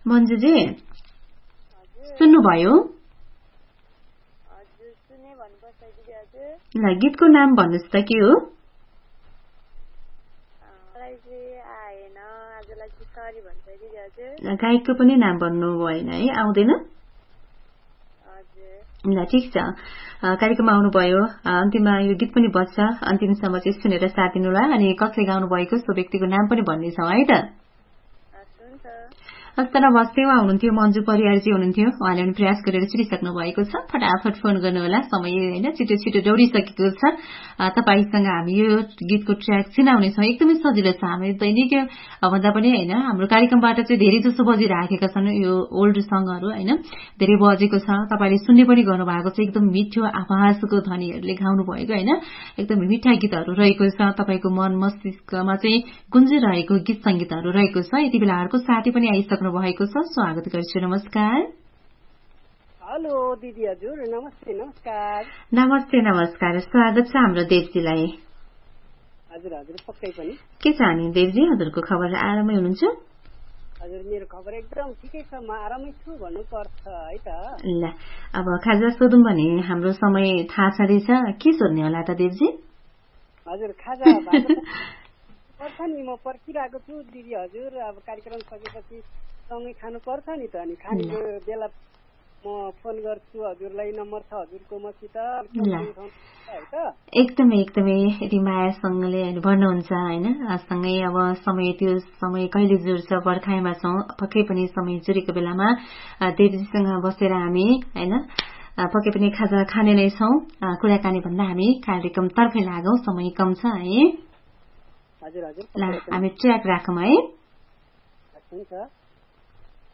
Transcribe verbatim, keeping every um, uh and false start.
मन्जुजी सुन्नुभयो? ल गीतको नाम भन्नुहोस् त के हो? गायकको पनि नाम भन्नु भएन है, आउँदैन? ल ठिक छ, कार्यक्रममा आउनुभयो। अन्तिममा यो गीत पनि बज्छ, अन्तिमसम्म चाहिँ सुनेर साथ दिनुहोला। अनि कसले गाउनु भएको सो व्यक्तिको नाम पनि भन्नेछौँ है त। हस्त नमस्ते, उहाँ हुनुहुन्थ्यो मन्जु परियारजी हुनुहुन्थ्यो। उहाँले पनि प्रयास गरेर छुटिसक्नु भएको छ। फटाफट फोन गर्नुहोला, समय होइन छिटो छिटो दौडिसकेको छ। तपाईँसँग हामी यो गीतको ट्र्याक चिनाउनेछौँ। एकदमै सजिलो छ, हामी दैनिक भन्दा पनि होइन हाम्रो कार्यक्रमबाट चाहिँ धेरै जसो बजिराखेका छन् यो ओल्ड सङहरू होइन, धेरै बजेको छ। तपाईँले सुन्ने पनि गर्नुभएको छ, एकदम मिठो आवाजको ध्वनिहरूले गाउनु भएको होइन, एकदम मिठा गीतहरू रहेको छ। तपाईँको मन मस्तिष्कमा चाहिँ गुन्जिरहेको गीत सङ्गीतहरू रहेको छ। यति बेला अर्को साथी पनि आइसक्नु भएको छ, स्वागत गर्छु। नमस्कार। हेलो दिदी हजुर, नमस्ते। नमस्कार। नमस्ते नमस्कार, स्वागत छ हाम्रो देवजीलाई। हजुर हजुर पक्कै पनि। के छ अनि देवजी, हजुरको खबर आरामै हुनुहुन्छ? हजुर मेरो खबर एकदम ठिकै छ, म आरामै छु भन्नुपर्छ है त। ल अब खाजा सोधौँ भने हाम्रो समय थाहा छँदैछ, के सोध्ने होला त देवजी? हजुर खाजा पर्छ नि, म पर्खिरहेको छु दिदी हजुर। अब कार्यक्रम सकेपछि सँगै खानु पर्छ नि त, अनि खानेको बेला म फोन गर्छु हजुरलाई, नम्बर छ हजुरको मसित। एकदमै एकदमै यति मायासँगले भन्नुहुन्छ होइन, सँगै अब समय त्यो समय कहिले जुर्छ, बर्खाइमा छौँ, पक्कै पनि समय जुरेको बेलामा देवजीसँग बसेर हामी होइन पक्कै पनि खाजा खाने नै छौँ। कुराकानी भन्दा हामी कार्यक्रम तर्फै लागौँ, समय कम छ है। हजुर हजुर ल हामी ट्र्याक राखौँ है।